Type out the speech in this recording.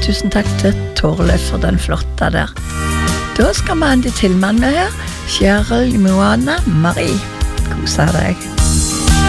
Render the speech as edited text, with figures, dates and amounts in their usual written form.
tusen takk til Torleif for den flotte der. Da skal vi ha en til tilmann med her. Cheryl, Moana, Marie. Kosa deg.